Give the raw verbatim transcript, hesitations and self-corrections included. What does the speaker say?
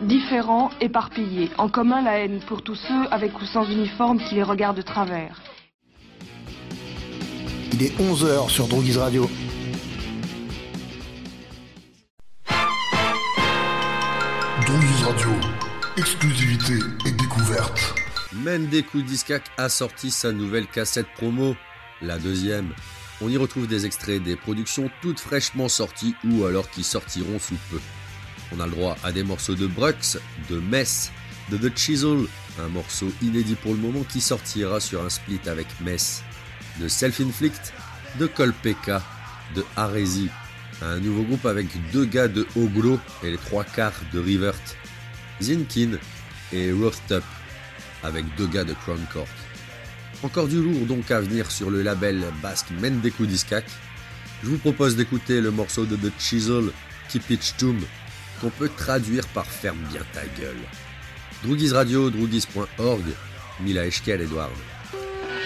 différents, éparpillés. En commun, la haine pour tous ceux avec ou sans uniforme qui les regardent de travers. Il est onze heures sur Droguise Radio. Droguise Radio, exclusivité et découverte. Mendeku Diskak a sorti sa nouvelle cassette promo, la deuxième. On y retrouve des extraits des productions toutes fraîchement sorties ou alors qui sortiront sous peu. On a le droit à des morceaux de Brux, de Mess, de The Chisel, un morceau inédit pour le moment qui sortira sur un split avec Mess, de Self-Inflict, de Kolpeka, de Aresi, un nouveau groupe avec deux gars de Oglo et les trois quarts de Revert, Zinkin et Roughtop avec deux gars de Crown Court. Encore du lourd donc à venir sur le label basque Mendeku Diskak. Je vous propose d'écouter le morceau de The Chisel, Keep It Tomb, qu'on peut traduire par Ferme bien ta gueule. Droguise Radio, droguise point org, Mila Eshkel Edward.